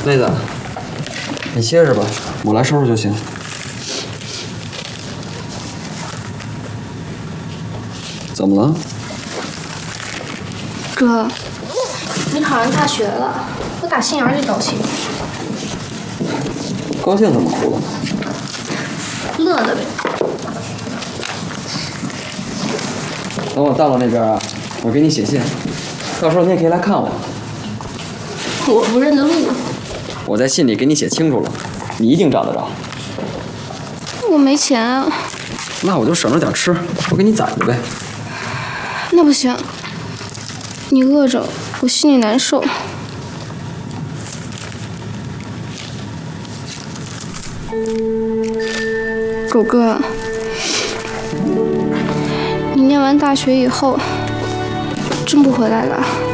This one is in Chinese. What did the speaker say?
妹子，你歇着吧，我来收拾就行。怎么了？ 哥，你考上大学了，我打心眼里高兴。 高兴怎么哭了？ 乐的呗。 等我到了那边啊，我给你写信，到时候你也可以来看我。 我不认得路。 我在信里给你写清楚了，你一定找得着。 我没钱啊。 那我就省着点吃，我给你攒着呗。 那不行，你饿着，我心里难受。狗哥，你念完大学以后，真不回来了？